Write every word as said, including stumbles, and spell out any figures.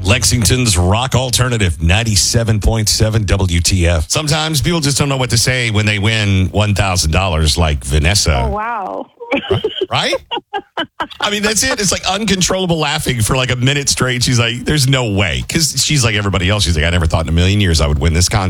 Lexington's rock alternative, ninety-seven point seven W T F. Sometimes people just don't know what to say when they win one thousand dollars like Vanessa. Oh, wow. Right? I mean, that's it. It's like uncontrollable laughing for like a minute straight. She's like, there's no way. Because she's like everybody else. She's like, I never thought in a million years I would win this contest.